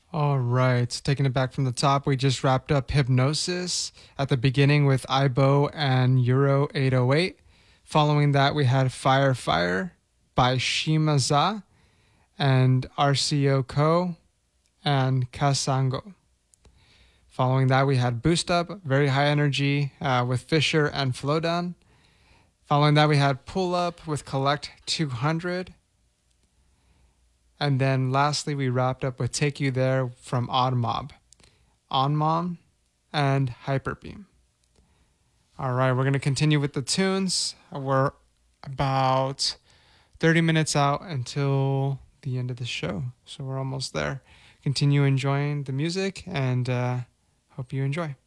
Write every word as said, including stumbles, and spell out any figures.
All right, so taking it back from the top, we just wrapped up Hypnosis at the beginning with Ibo and Euro eight oh eight. Following that, we had Fire Fire by Shimaza and R C O Co and Kasango. Following that, we had Boost Up, very high energy uh, with Fisher and Flowdown. Following that, we had Pull Up with Collect two hundred. And then lastly, we wrapped up with Take You There from Odd Mob, On Mom, and Hyperbeam. All right, we're going to continue with the tunes. We're about thirty minutes out until the end of the show, so we're almost there. Continue enjoying the music and uh, hope you enjoy.